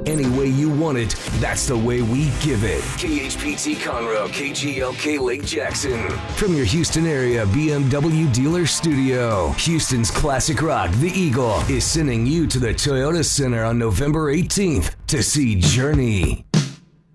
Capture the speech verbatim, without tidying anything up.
Any way you want it, that's the way we give it. K H P T Conroe, K G L K Lake Jackson. From your Houston area B M W dealer studio, Houston's classic rock, The Eagle, is sending you to the Toyota Center on November eighteenth to see Journey.